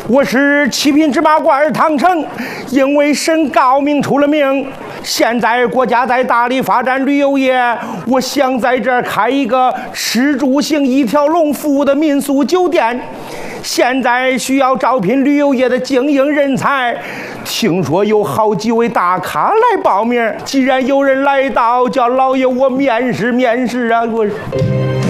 我是七品芝麻官唐成，因为沈高明出了名，现在国家在大力发展旅游业，我想在这儿开一个吃住行一条龙服务的民宿酒店。现在需要招聘旅游业的精英人才，听说有好几位大咖来报名。既然有人来到，叫老爷我面试啊！我。